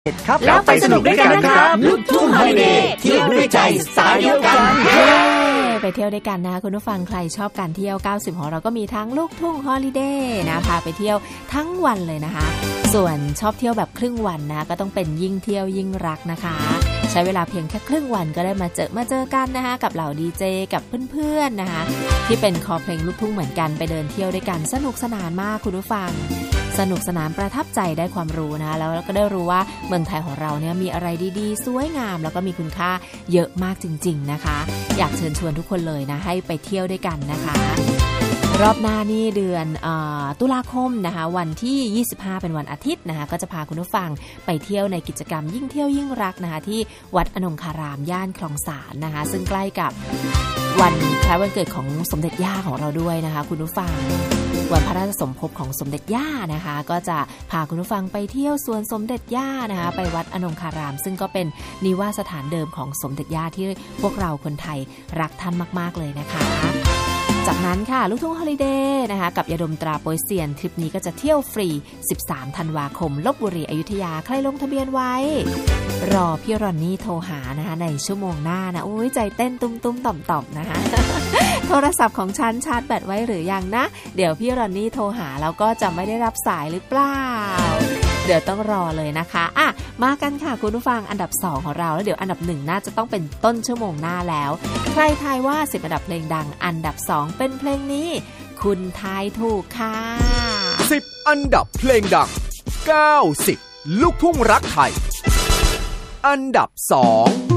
ครับแล้วไปสนุกด้วยกันนะครับลูกทุ่งฮอลิเดย์เที่ยวด้วยใจสายเดียวกันไปเที่ยวด้วยกันนะคุณผู้ฟังใครชอบการเที่ยว90ของเราก็มีทั้งลูกทุ่งฮอลิเดย์นะพาไปเที่ยวทั้งวันเลยนะคะส่วนชอบเที่ยวแบบครึ่งวันนะก็ต้องเป็นยิ่งเที่ยวยิ่งรักนะคะใช้เวลาเพียงแค่ครึ่งวันก็ได้มาเจอกันนะคะกับเหล่าดีเจกับเพื่อนๆนะคะที่เป็นคอเพลงลูกทุ่งเหมือนกันไปเดินเที่ยวด้วยกันสนุกสนานมากคุณผู้ฟังสนุกสนานประทับใจได้ความรู้นะแล้วก็ได้รู้ว่าเมืองไทยของเราเนี่ยมีอะไรดีๆสวยงามแล้วก็มีคุณค่าเยอะมากจริงๆนะคะอยากเชิญชวนทุกคนเลยนะให้ไปเที่ยวด้วยกันนะคะรอบหน้านี่เดือนตุลาคมนะคะวันที่25เป็นวันอาทิตย์นะคะก็จะพาคุณผู้ฟังไปเที่ยวในกิจกรรมยิ่งเที่ยวยิ่งรักนะคะที่วัดอนงคารามย่านคลองสานนะคะซึ่งใกล้กับวันคล้ายวันเกิดของสมเด็จย่าของเราด้วยนะคะคุณผู้ฟังวันพระราชสมภพของสมเด็จย่านะคะก็จะพาคุณผู้ฟังไปเที่ยวสวนสมเด็จย่านะคะไปวัดอนงคารามซึ่งก็เป็นนิวาสสถานเดิมของสมเด็จย่าที่พวกเราคนไทยรักท่านมากๆเลยนะคะจากนั้นค่ะลูกทุ่งฮอลิเดย์นะคะกับยาดมตราโปยเซียนทริปนี้ก็จะเที่ยวฟรี13ธันวาคมลพบุรีอยุธยาใครลงทะเบียนไว้รอพี่รอนนี่โทรหานะคะในชั่วโมงหน้านะอุ้ยใจเต้นตุ้มๆต่อมๆนะคะโทรศัพท์ของฉันชาร์จแบตไว้หรือยังนะเดี๋ยวพี่รอนนี่โทรหาแล้วก็จะไม่ได้รับสายหรือเปล่าเดี๋ยวต้องรอเลยนะคะอ่ะมากันค่ะคุณผู้ฟังอันดับ2ของเราแล้วเดี๋ยวอันดับ1น่าจะต้องเป็นต้นชั่วโมงหน้าแล้วใครทายว่า10อันดับเพลงดังอันดับ2เป็นเพลงนี้คุณทายถูกค่ะ 10อันดับเพลงดัง90ลูกทุ่งรักไทยอันดับ2